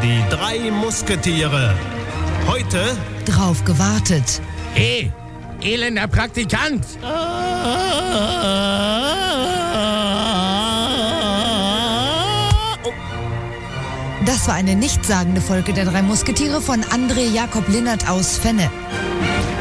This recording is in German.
Die 3 Musketiere. Heute Drauf gewartet. Hey, elender Praktikant! Das war eine nichtssagende Folge der 3 Musketiere von André Jakob Linnert aus Fenne.